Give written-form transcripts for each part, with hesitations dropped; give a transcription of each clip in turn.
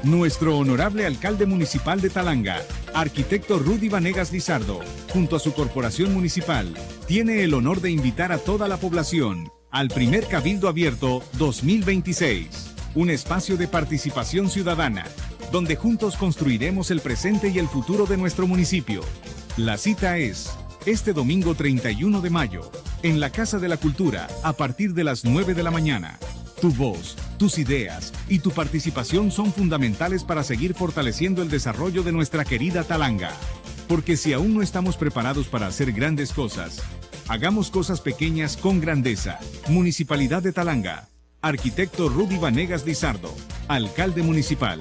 Nuestro honorable alcalde municipal de Talanga, arquitecto Rudy Vanegas Lizardo, junto a su corporación municipal, tiene el honor de invitar a toda la población al primer Cabildo Abierto 2026, un espacio de participación ciudadana, donde juntos construiremos el presente y el futuro de nuestro municipio. La cita es este domingo 31 de mayo, en la Casa de la Cultura, a partir de las 9 de la mañana. Tu voz, tus ideas y tu participación son fundamentales para seguir fortaleciendo el desarrollo de nuestra querida Talanga. Porque si aún no estamos preparados para hacer grandes cosas, hagamos cosas pequeñas con grandeza. Municipalidad de Talanga. Arquitecto Rudy Vanegas Lizardo, alcalde municipal.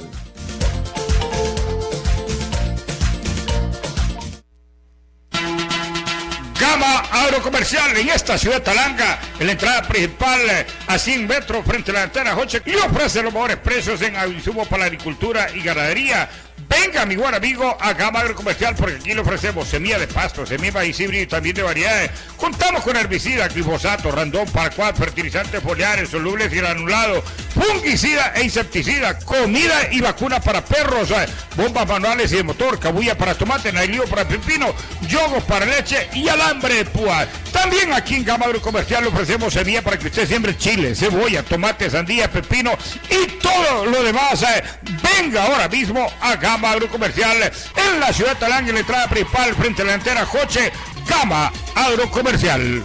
Gama Agrocomercial en esta ciudad de Talanga, en la entrada principal a 100 metros frente a la antena Joche, y ofrece los mejores precios en insumos para la agricultura y ganadería. Venga, mi buen amigo, a Gama Agrocomercial, porque aquí le ofrecemos semilla de pasto, semilla de maíz híbrido y también de variedades. Contamos con herbicida, glifosato, randón, paraquat, fertilizantes foliares, solubles y granulados, fungicida e insecticida, comida y vacuna para perros, bombas manuales y de motor, cabulla para tomate, nailío para pepino, yogos para leche y alambre de púa. También aquí en Gama Agrocomercial le ofrecemos semilla para que usted siembre chile, cebolla, tomate, sandía, pepino y todo lo demás. Venga ahora mismo a Gama Agrocomercial en la ciudad de Talanga, en la entrada principal frente a la antena Joche. Gama Agrocomercial.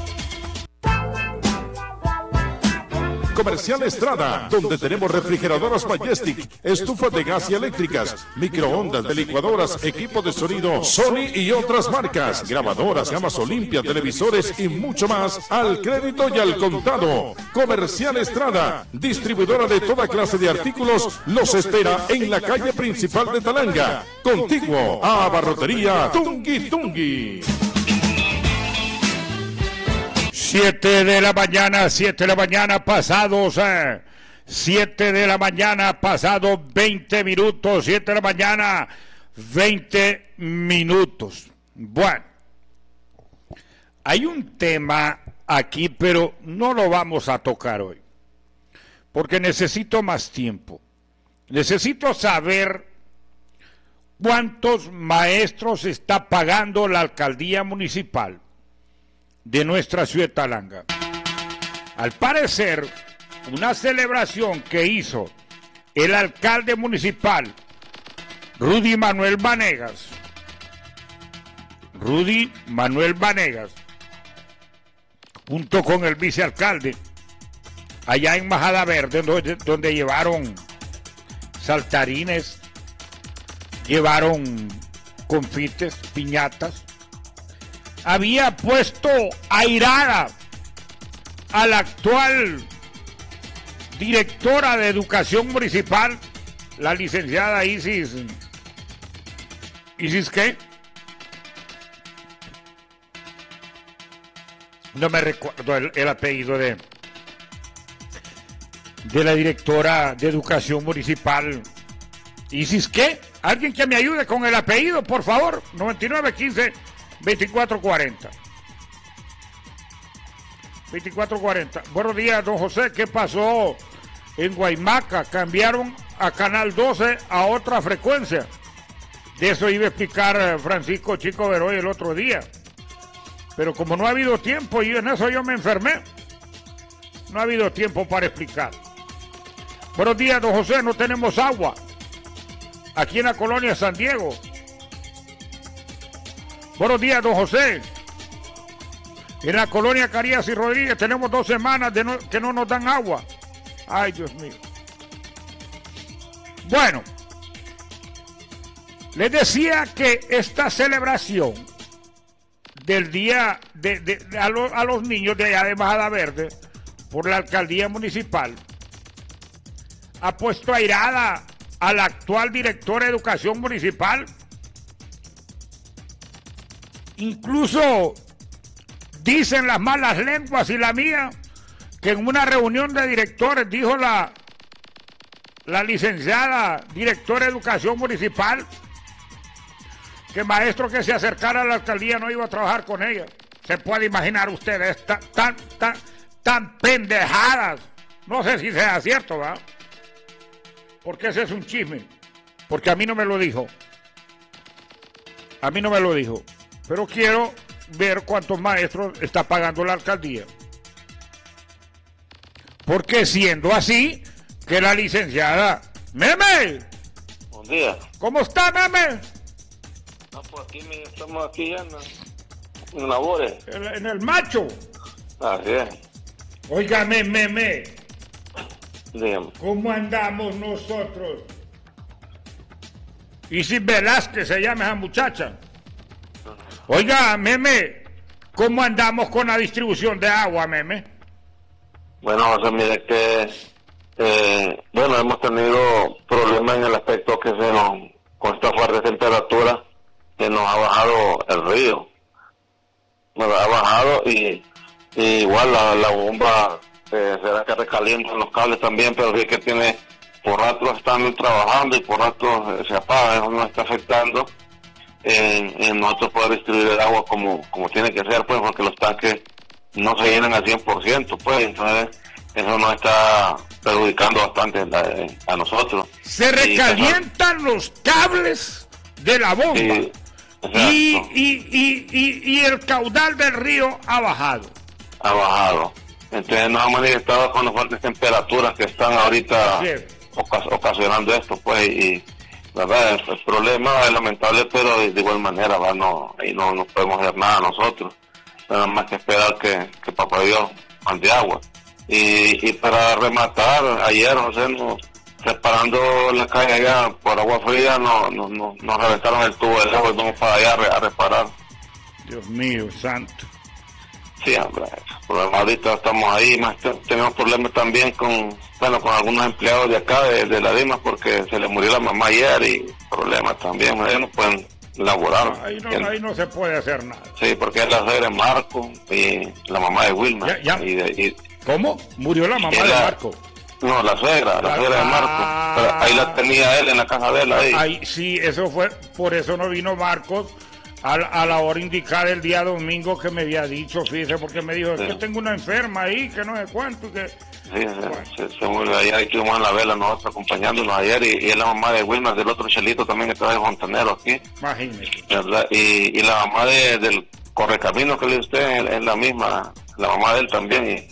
Comercial Estrada, donde tenemos refrigeradoras Majestic, estufas de gas y eléctricas, microondas, de licuadoras, equipo de sonido Sony y otras marcas, grabadoras, gamas Olimpia, televisores y mucho más al crédito y al contado. Comercial Estrada, distribuidora de toda clase de artículos, los espera en la calle principal de Talanga, contiguo a Barrotería Tungui Tungui. 7 de la mañana, 7 de la mañana pasados, 7 de la mañana pasados 20 minutos, 7 de la mañana, 20 minutos. Bueno, hay un tema aquí, pero no lo vamos a tocar hoy, porque necesito más tiempo. Necesito saber cuántos maestros está pagando la alcaldía municipal de nuestra ciudad de Talanga. Al parecer, una celebración que hizo el alcalde municipal, Rudy Manuel Vanegas, junto con el vicealcalde, allá en Majada Verde, donde llevaron saltarines, llevaron confites, piñatas, había puesto airada a la actual directora de Educación Municipal, la licenciada Isis. ¿Isis qué? No me recuerdo el apellido de la directora de Educación Municipal. ¿Isis qué? ¿Alguien que me ayude con el apellido, por favor? 9915 2440. 2440. Buenos días, don José. ¿Qué pasó en Guaymaca? Cambiaron a Canal 12 a otra frecuencia. De eso iba a explicar Francisco Chico Veroy el otro día. Pero como no ha habido tiempo, y en eso yo me enfermé, no ha habido tiempo para explicar. Buenos días, don José. No tenemos agua aquí en la colonia San Diego. Buenos días, don José. En la colonia Carías y Rodríguez tenemos 2 semanas que no nos dan agua. Ay, Dios mío. Bueno, les decía que esta celebración del día a los niños de allá de Majada Verde por la alcaldía municipal ha puesto airada a la actual directora de Educación Municipal. Incluso dicen las malas lenguas y la mía que en una reunión de directores dijo la licenciada directora de Educación Municipal que maestro que se acercara a la alcaldía no iba a trabajar con ella. Se puede imaginar ustedes tan pendejadas. No sé si sea cierto, ¿verdad? porque ese es un chisme. Porque a mí no me lo dijo. A mí no me lo dijo. Pero quiero ver cuántos maestros está pagando la alcaldía. Porque siendo así, que la licenciada... ¡Meme! Buen día. ¿Cómo está, Meme? No, pues aquí estamos aquí ya en labores. En el macho. Así es. Óigame, Meme. Dígame. ¿Cómo andamos nosotros? Y si Velázquez se llama esa muchacha. Oiga, Meme, ¿cómo andamos con la distribución de agua, Meme? Bueno, o sea, mire que, bueno, hemos tenido problemas en el aspecto que con esta fuerte temperatura, que nos ha bajado el río. Nos ha bajado y igual la bomba será que recalientan los cables también, pero sí que tiene, por ratos están trabajando y por ratos se apaga, eso nos está afectando en nosotros poder distribuir el agua como tiene que ser, pues, porque los tanques no se llenan al 100%, pues, entonces eso nos está perjudicando bastante a nosotros. Se recalientan los cables de la bomba y el caudal del río ha bajado. Ha bajado. Entonces nos hemos manifestado con las fuertes temperaturas que están ahorita ocasionando esto, pues, y verdad, el problema es lamentable, pero de igual manera, ¿va? Ahí no podemos hacer nada nosotros, nada más que esperar que Papá Dios mande agua. Y para rematar, ayer, reparando la calle allá por agua fría, nos reventaron el tubo del agua y vamos para allá a reparar. Dios mío, santo. Sí, hombre, problemas ahorita estamos ahí, más tenemos problemas también con algunos empleados de acá, de la Dimas, porque se les murió la mamá ayer y problemas también, ellos no pueden laborar. Ahí no se puede hacer nada. Sí, porque es la suegra de Marco y la mamá de Wilma. ¿Cómo? ¿Murió la mamá de Marco? No, la suegra de Marco. Pero ahí la tenía él en la casa de él. Ahí sí, eso fue, por eso no vino Marcos a la hora indicada el día domingo que me había dicho, fíjese, porque me dijo, es que tengo una enferma ahí, que no sé cuánto, que... Sí, se murió ayer, estuvimos en la vela nosotros acompañándonos ayer, y es la mamá de Wilma, del otro chelito también que trabaja de fontanero aquí. Imagínese. ¿Verdad? Y la mamá del correcamino que le usted es la misma, la mamá de él también.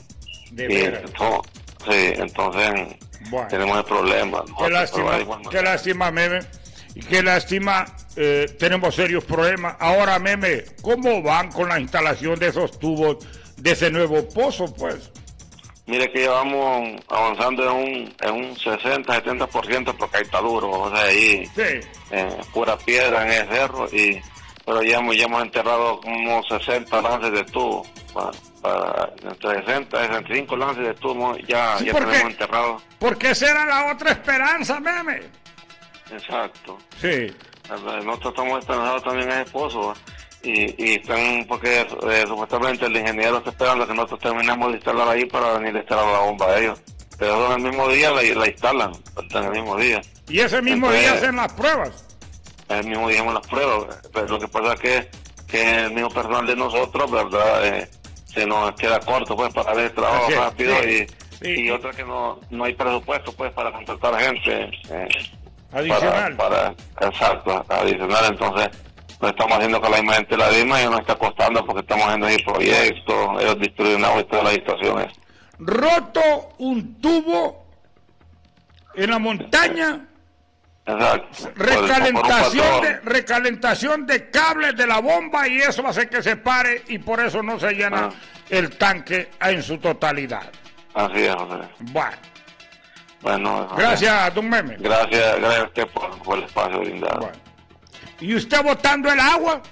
Entonces bueno, tenemos el problema. Qué lástima, Meme. Y qué lástima, tenemos serios problemas. Ahora, Meme, ¿cómo van con la instalación de esos tubos de ese nuevo pozo, pues? Mire que llevamos avanzando en un 60-70% porque ahí está duro, o sea, ahí pura piedra en el cerro, pero ya hemos enterrado como 60 lances de tubo, entre 60 y 65 lances de tubo ya tenemos enterrado. Porque esa era la otra esperanza, Meme. Exacto. Sí. Nosotros estamos esperando también ese pozo, y están, porque supuestamente el ingeniero está esperando que nosotros terminemos de instalar ahí para venir a instalar la bomba de ellos. Pero en el mismo día la instalan, en el mismo día. ¿Y ese mismo día hacen las pruebas? El mismo día hacemos las pruebas, pero lo que pasa es que el mismo personal de nosotros, ¿verdad? Se nos queda corto, pues, para ver el trabajo rápido, y otra que no hay presupuesto, pues, para contratar gente. Adicional. Exacto, adicional. Entonces, lo estamos haciendo con la misma gente de la DIMA y nos está costando porque estamos haciendo ahí proyectos, ellos distribuyen agua y todas las estaciones. Roto un tubo en la montaña. Exacto. Recalentación de cables de la bomba, y eso hace que se pare y por eso no se llena el tanque en su totalidad. Así es, José. Bueno, gracias, don Meme. Gracias a usted por el espacio brindado. Bueno. ¿Y usted botando el agua?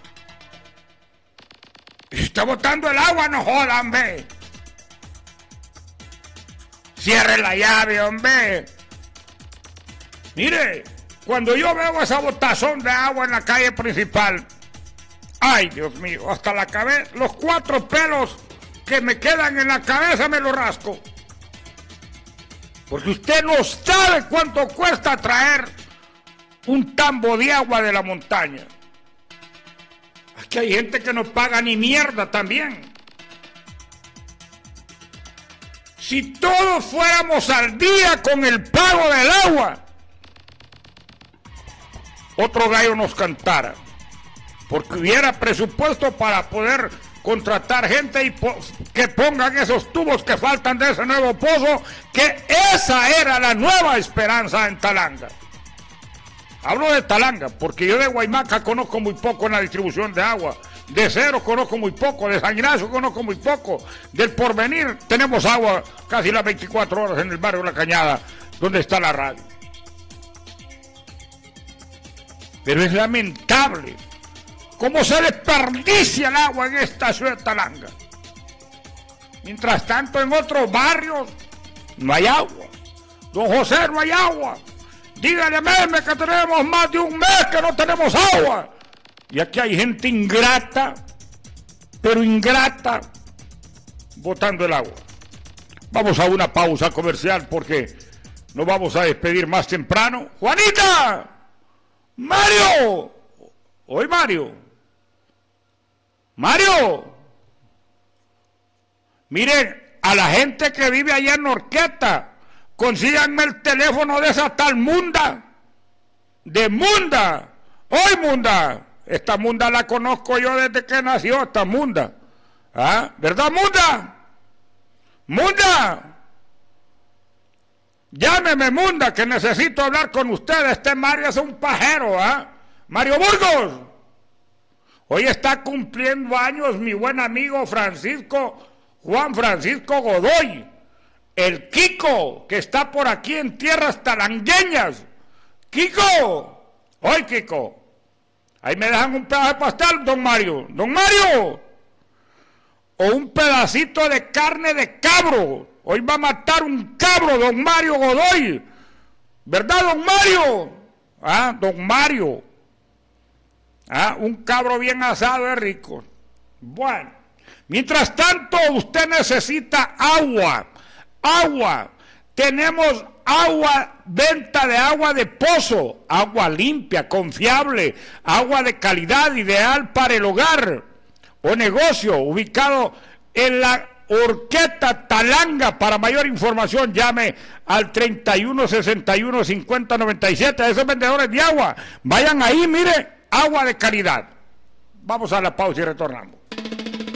No jodan, ve. Cierre la llave, hombre. Mire, cuando yo veo esa botazón de agua en la calle principal, ay, Dios mío, hasta la cabeza, los 4 pelos que me quedan en la cabeza me los rasco. Porque usted no sabe cuánto cuesta traer un tambo de agua de la montaña. Aquí hay gente que no paga ni mierda también. Si todos fuéramos al día con el pago del agua, otro gallo nos cantara, porque hubiera presupuesto para poder contratar gente y que pongan esos tubos que faltan de ese nuevo pozo, que esa era la nueva esperanza en Talanga. Hablo de Talanga, porque yo de Guaymaca conozco muy poco en la distribución de agua, de Cero conozco muy poco, de San Ignacio conozco muy poco, del Porvenir tenemos agua casi las 24 horas en el barrio La Cañada, donde está la radio. Pero es lamentable cómo se desperdicia el agua en esta ciudad de Talanga. Mientras tanto, en otros barrios no hay agua. Don José, no hay agua. Dígale a Meme que tenemos más de un mes que no tenemos agua. Y aquí hay gente ingrata, pero ingrata, botando el agua. Vamos a una pausa comercial porque nos vamos a despedir más temprano. ¡Juanita! ¡Mario! Hoy Mario. Mario. Miren, a la gente que vive allá en Norqueta, consíganme el teléfono de esa tal Munda. De Munda. Hoy Munda. Esta Munda la conozco yo desde que nació, esta Munda. ¿Ah? ¿Verdad, Munda? Munda. Llámeme, Munda, que necesito hablar con usted. Este Mario es un pajero, ¿ah? Mario Burgos. Hoy está cumpliendo años mi buen amigo Juan Francisco Godoy, el Kiko, que está por aquí en tierras talangueñas. Kiko, hoy Kiko, ahí me dejan un pedazo de pastel, don Mario, o un pedacito de carne de cabro. Hoy va a matar un cabro, don Mario Godoy, ¿verdad, don Mario? Ah, don Mario. Ah, un cabro bien asado es rico. Bueno, mientras tanto usted necesita agua. Tenemos agua, venta de agua de pozo, agua limpia, confiable, agua de calidad, ideal para el hogar o negocio, ubicado en la Horqueta Talanga. Para mayor información llame al 31 61 50 97. A esos vendedores de agua, vayan ahí, mire, agua de calidad. Vamos a la pausa y retornamos.